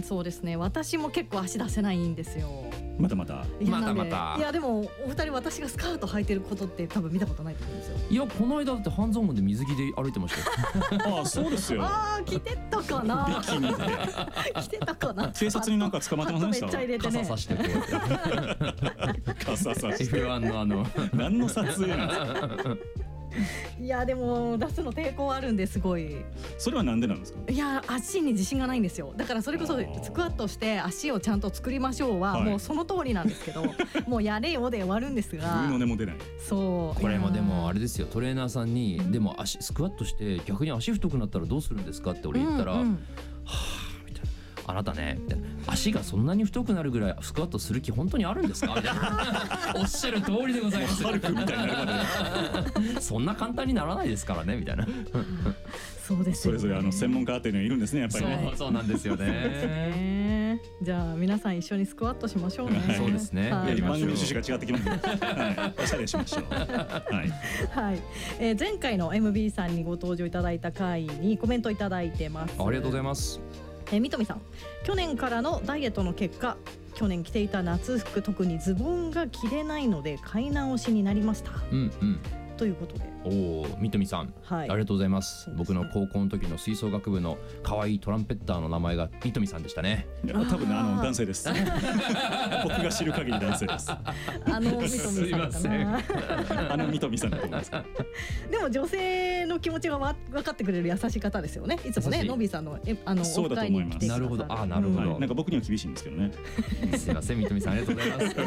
そうですね、私も結構足出せないんですよ。 またまたいやまたなんでまたいやでもお二人私がスカート履いてることって多分見たことないと思うんですよ。 いやこの間だって半蔵門で水着で歩いてましたよああそうですよ。 ああ着てたかなビキニで着てたかな。 警察になんか捕まってませんでした？ めっちゃ入れてね。 傘さしてこうやって傘さして F1 の何の撮影なんですか？ いやでも出すの抵抗あるんですごい。 それはなんでなんですか？ いや足に自信がないんですよ。だからそれこそスクワットして足をちゃんと作りましょうははいもうその通りなんですけど、もうやれよで終わるんですが。 冬の根も出ない。 そうこれもでもあれれですよ、トレーナーさんにでも足スクワットして逆に足太くなったらどうするんですかって俺言ったら、はぁみたいな、あなたねみたいな、足がそんなに太くなるぐらいスクワットする気本当にあるんですかみたいなおっしゃる通りでございますハルクみたいになるまでそんな簡単にならないですからねみたいなそうですよね。 それぞれ専門家っていうのがいるんですねやっぱりね。 そうなんですよねね。じゃあ皆さん一緒にスクワットしましょうね。 そうですねはいやりましょう番組趣旨が違ってきますね。はい、おしゃれしましょう。はい。 はい前回の MB さんにご登場いただいた回にコメントいただいてます。 ありがとうございます。 みとみさん、去年からのダイエットの結果、去年着ていた夏服特にズボンが着れないので買い直しになりましたうんうんということで、 おお、みとみさん、 はいありがとうございます。 そうですね僕の高校の時の吹奏楽部の可愛いトランペッターの名前がみとみさんでしたね。 いや多分ね男性です。僕が知る限り男性です。 みとみさんかすいまなみとみさんだと思います。 でも女性の気持ちが分かってくれる優しい方ですよね。いつもね優しいのびさんのそうだと思いますオフ会に来てくださるなるほどあなるほどはい、なんか僕には厳しいんですけどね。 すいませんみとみさんありがとうございます。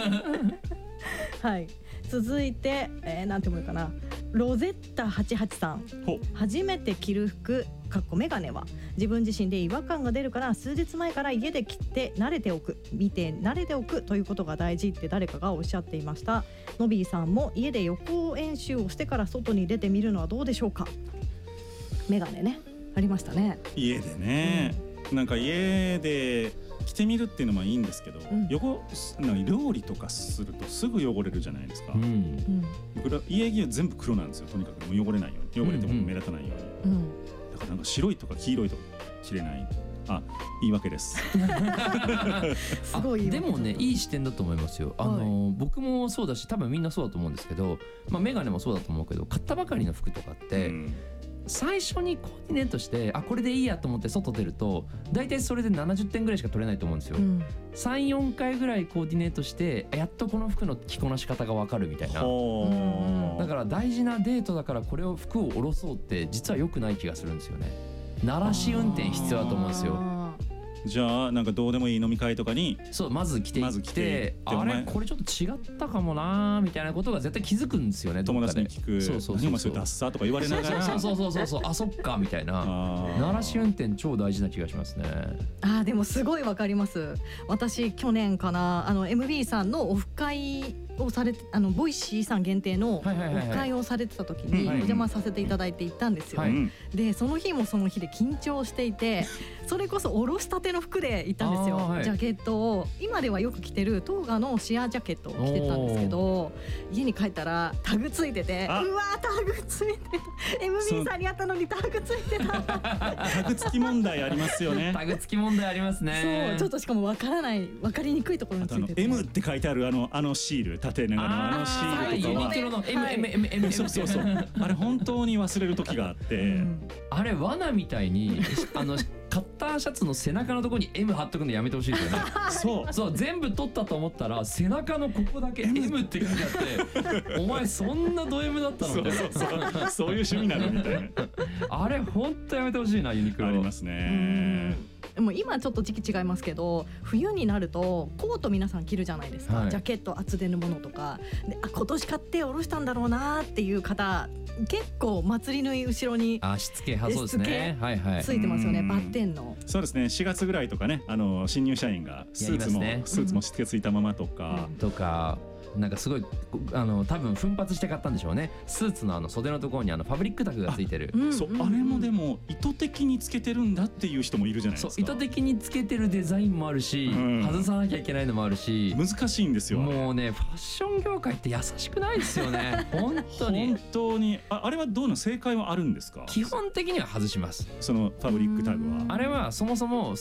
はい続いて、なんて読むかな、ロゼッタ88さん、 ほ初めて着る服メガネは自分自身で違和感が出るから数日前から家で着て慣れておく、見て慣れておくということが大事って誰かがおっしゃっていました。のびーさんも家で予行演習をしてから外に出てみるのはどうでしょうか。メガネねありましたね。 家でね、なんか家で着てみるっていうのもいいんですけど、 んなんか料理とかするとすぐ汚れるじゃないですか。 うん僕ら家着は全部黒なんですよ。とにかくもう汚れないように、汚れても目立たないように、だからなんか白いとか黄色いとか着れない。あ、言い訳です。 すごいでもねいい視点だと思いますよ。僕もそうだし多分みんなそうだと思うんですけど、メガネもそうだと思うけど、買ったばかりの服とかって、最初にコーディネートしてこれでいいやと思って外出ると大体それで70点ぐらいしか取れないと思うんですよ。3、4回ぐらいコーディネートしてやっとこの服の着こなし方が分かるみたいな。だから大事なデートだからこれを服を下ろそうって実は良くない気がするんですよね。慣らし運転必要だと思うんですよ。 じゃあなんかどうでもいい飲み会とかにそうまず着ていってあれこれちょっと違ったかもなみたいなことが絶対気づくんですよね。 友達に聞く。何お前それダッサーとか言われながらそうあそっかみたいな慣らし運転超大事な気がしますね。 でもすごいわかります。私去年かなMB さんのオフ会をされてボイシーさん限定のオフ会をされてた時にお邪魔させていただいて行ったんですよ。でその日もその日で緊張していてそれこそおろしたての服で行ったんですよ。ジャケットを今ではよく着てるトーガのシアージャケットを着てたんですけど、家に帰ったらタグついてて、うわータグついてた、 MB さんにあったのにタグついてたタグ付き問題ありますよね。 タグ付き問題ありますね。 そうちょっとしかも分かりにくいところについてて、 M って書いてあるシール、縦長のシールとかはユニクロの M そうあれ本当に忘れる時があって、 あれ罠みたいにカッターシャツの背中のところに M 貼っとくのやめてほしいですよね。そう全部取ったと思ったら背中のここだけ M って書いてあってお前そんなド M だったのみたいな。 そういう趣味なのみたいな。 あれ本当やめてほしいなユニクロ。 ありますね。 でも今ちょっと時期違いますけど冬になるとコート皆さん着るじゃないですか、ジャケット厚手のものとかで今年買っておろしたんだろうなっていう方結構祭り縫い後ろにしつけそうですね。 ついてますよね。バッテンのそうですね。4月ぐらいとかね新入社員がスーツもしつけついたままとかなんかすごい多分奮発して買ったんでしょうね。スーツの袖のところにファブリックタグがついてる。 あれもでも意図的につけてるんだっていう人もいるじゃないですか。 そう意図的につけてるデザインもあるし、外さなきゃいけないのもあるし難しいんですよ。 もうねファッション業界って優しくないですよね。本当にあれはどうの正解はあるんですか？ 基本的には外します。 そのファブリックタグはあれはそもそも